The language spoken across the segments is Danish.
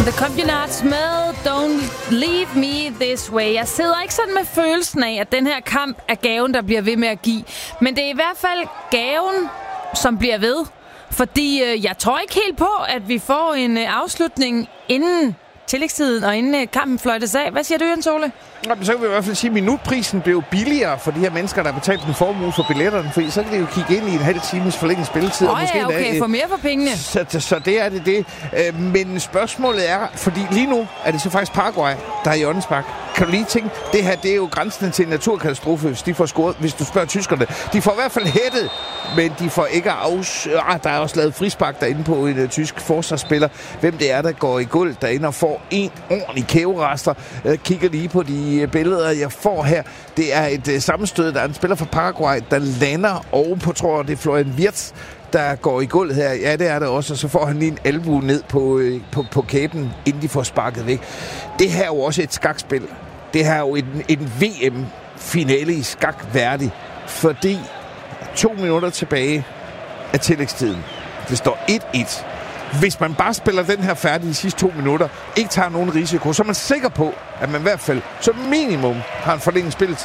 The Communards med Don't Leave Me This Way. Jeg sidder ikke sådan med følelsen af, at den her kamp er gaven, der bliver ved med at give. Men det er i hvert fald gaven, som bliver ved. Fordi jeg tror ikke helt på, at vi får en afslutning inden tillægstiden og inden kampen fløjtes af. Hvad siger du, Jens Ole? Så kan vi i hvert fald sige, at minutprisen blev billigere for de her mennesker, der har betalt en formue for billetterne. Fordi så kan de jo kigge ind i en halv times forlænget spilletid. Okay, få mere for pengene. Så det er det. Men spørgsmålet er, fordi lige nu er det så faktisk Paraguay, der er i åndenspark. Kan du lige tænke, det her det er jo grænsen til en naturkatastrofe, hvis de får scoret, hvis du spørger tyskerne. De får i hvert fald hættet, men de får ikke der er også lavet frispark derinde på en tysk forsvarsspiller. Hvem det er, der går i gulv derinde og får en ordentlig kæverester. Kigger lige på de billeder, jeg får her. Det er et sammenstød. Der er en spiller fra Paraguay, der lander ovenpå, tror jeg, det er Florian Wirtz, der går i gulvet her. Ja, det er det også. Og så får han lige en albue ned på kæben, inden de får sparket væk. Det her er jo også et skakspil. Det her er jo en VM-finale i skak værdig. Fordi 2 minutter tilbage af tillægstiden. Det står 1-1. Hvis man bare spiller den her færdig de sidste 2 minutter, ikke tager nogen risiko, så er man sikker på, at man i hvert fald som minimum har en forlænget spilletid.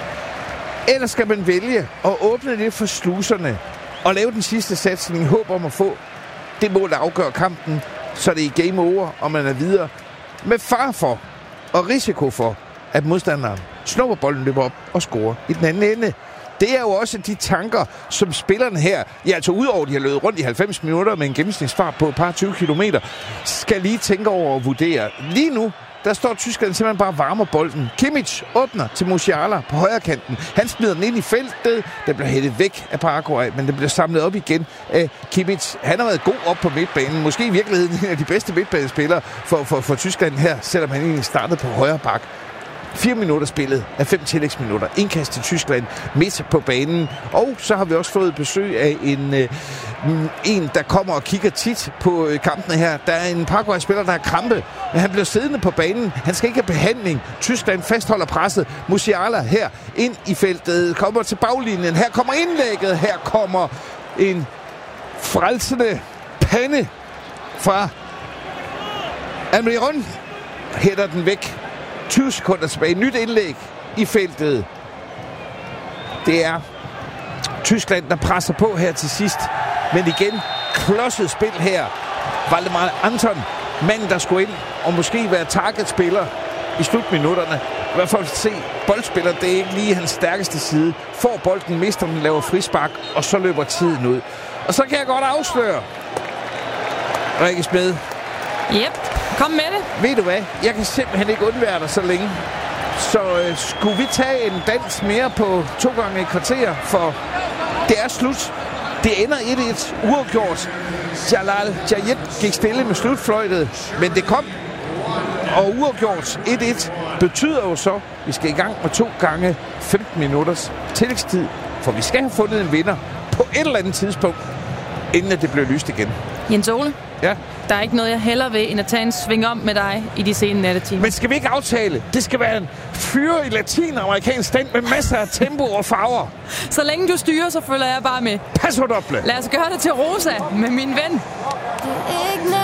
Ellers skal man vælge at åbne lidt for sluserne og lave den sidste satsning i håb om at få det mål, der afgør kampen, så det er game over, og man er videre. Med far for og risiko for, at modstanderen snupper bolden, løber op og scorer i den anden ende. Det er jo også de tanker, som spillerne her, altså udover de har løbet rundt i 90 minutter med en gennemsnitsfart på et par 20 kilometer, skal lige tænke over og vurdere. Lige nu, der står tyskerne simpelthen bare varmer bolden. Kimmich åbner til Musiala på højre kanten. Han smider den ind i feltet. Den bliver hættet væk af Paraguay, men den bliver samlet op igen af Kimmich. Han har været god op på midtbanen. Måske i virkeligheden en af de bedste midtbanespillere for Tyskland her, selvom han egentlig startede på højre bak. 4 minutter spillet af 5 tillægsminutter. Indkast til Tyskland midt på banen. Og så har vi også fået besøg af en der kommer og kigger tit på kampene her. Der er en Paraguay-spiller, der har krampe. Men han bliver siddende på banen. Han skal ikke have behandling. Tyskland fastholder presset. Musiala her ind i feltet. Kommer til baglinjen. Her kommer indlægget. Her kommer en frelsende pande fra Almiron. Hætter den væk. 20 sekunder tilbage. Nyt indlæg i feltet. Det er Tyskland, der presser på her til sidst. Men igen, klodset spil her. Valdemar Anton, manden, der skulle ind og måske være targetspiller i slutminutterne. I hvert fald se boldspiller, det er ikke lige hans stærkeste side. Får bolden, mister den, laver frispark, og så løber tiden ud. Og så kan jeg godt afsløre, Rikke Smed. Yep. Kom med det. Ved du hvad? Jeg kan simpelthen ikke undvære dig så længe. Så skulle vi tage en dans mere på 2 gange et kvarter, for det er slut. Det ender 1-1 uafgjort. Jalal Jayed gik stille med slutfløjtet, men det kom. Og uafgjort 1-1 betyder jo så, at vi skal i gang med 2 gange 15 minutters tillægstid, for vi skal have fundet en vinder på et eller andet tidspunkt, inden det bliver lyst igen. Jens Ole? Ja? Der er ikke noget, jeg hellere vil, end at tage en sving om med dig i de sene nattetimer. Men skal vi ikke aftale? Det skal være en fyre i latinamerikansk stand med masser af tempo og farver. Så længe du styrer, så følger jeg bare med. Paso doble. Lad os gøre det til Rosa med min ven.